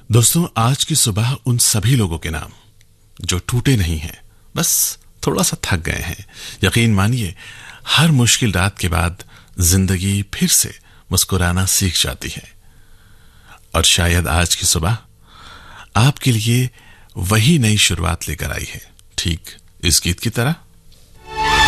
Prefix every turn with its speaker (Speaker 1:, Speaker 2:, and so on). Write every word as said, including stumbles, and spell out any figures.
Speaker 1: दोस्तों, आज की सुबह उन सभी लोगों के नाम जो टूटे नहीं हैं, बस थोड़ा सा थक गए हैं। यकीन मानिए, हर मुश्किल रात के बाद जिंदगी फिर से मुस्कुराना सीख जाती है। और शायद आज की सुबह आपके लिए वही नई शुरुआत लेकर आई है, ठीक इस गीत की तरह।